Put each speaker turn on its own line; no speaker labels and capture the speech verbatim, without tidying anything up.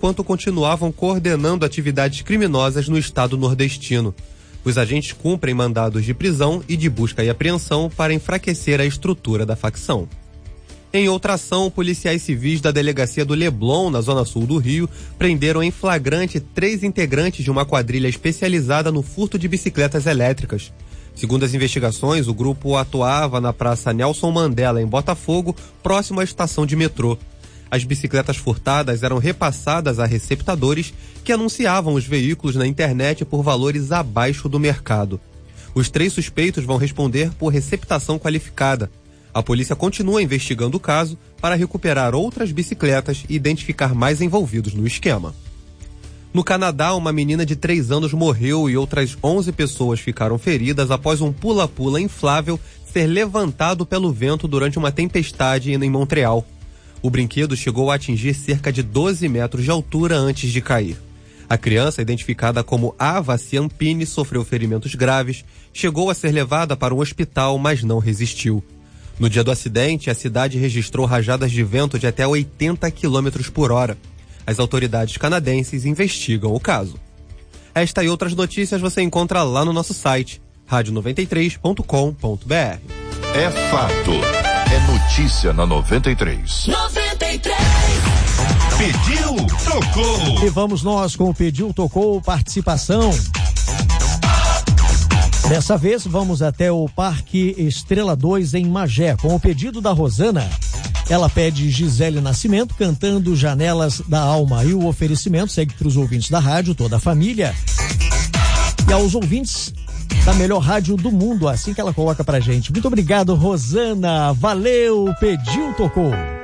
enquanto continuavam coordenando atividades criminosas no estado nordestino. Os agentes cumprem mandados de prisão e de busca e apreensão para enfraquecer a estrutura da facção. Em outra ação, policiais civis da delegacia do Leblon, na zona sul do Rio, prenderam em flagrante três integrantes de uma quadrilha especializada no furto de bicicletas elétricas. Segundo as investigações, o grupo atuava na Praça Nelson Mandela, em Botafogo, próximo à estação de metrô. As bicicletas furtadas eram repassadas a receptadores que anunciavam os veículos na internet por valores abaixo do mercado. Os três suspeitos vão responder por receptação qualificada. A polícia continua investigando o caso para recuperar outras bicicletas e identificar mais envolvidos no esquema. No Canadá, uma menina de três anos morreu e outras onze pessoas ficaram feridas após um pula-pula inflável ser levantado pelo vento durante uma tempestade em Montreal. O brinquedo chegou a atingir cerca de doze metros de altura antes de cair. A criança, identificada como Ava Ciampini, sofreu ferimentos graves, chegou a ser levada para um hospital, mas não resistiu. No dia do acidente, a cidade registrou rajadas de vento de até oitenta quilômetros por hora. As autoridades canadenses investigam o caso. Esta e outras notícias você encontra lá no nosso site, rádio noventa e três ponto com ponto b r.
É fato. É notícia na noventa e três.
noventa e três.
Pediu, tocou.
E vamos nós com o Pediu, Tocou, participação. Dessa vez vamos até o Parque Estrela dois em Magé, com o pedido da Rosana. Ela pede Gisele Nascimento cantando Janelas da Alma. E o oferecimento segue para os ouvintes da rádio, toda a família. E aos ouvintes da melhor rádio do mundo, assim que ela coloca pra gente. Muito obrigado, Rosana. Valeu, Pediu, Tocou.